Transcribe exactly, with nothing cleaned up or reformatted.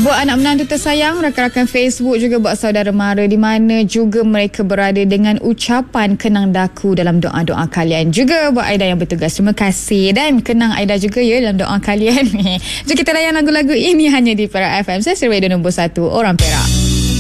Buat anak menantu tersayang, rakan-rakan Facebook juga buat saudara mara di mana juga mereka berada dengan ucapan kenang daku dalam doa-doa kalian. Juga buat Aida yang bertugas, terima kasih. Dan kenang Aida juga ya dalam doa kalian. Jom kita layan lagu-lagu ini hanya di Perak F M. Saya Radio nombor satu, Orang Perak.